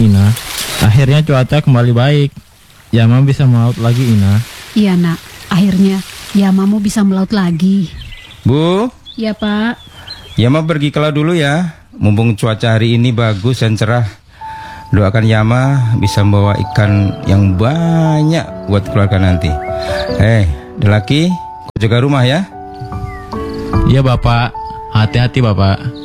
Ina, akhirnya cuaca kembali baik. Yama bisa melaut lagi, Ina. Iya nak, akhirnya Yamamu bisa melaut lagi. Bu, Iya Pak. Yama pergi ke laut dulu ya. Mumpung cuaca hari ini bagus dan cerah. Doakan Yama bisa membawa ikan yang banyak buat keluarga nanti. Delaki, kau jaga rumah ya. Iya Bapak, hati-hati Bapak.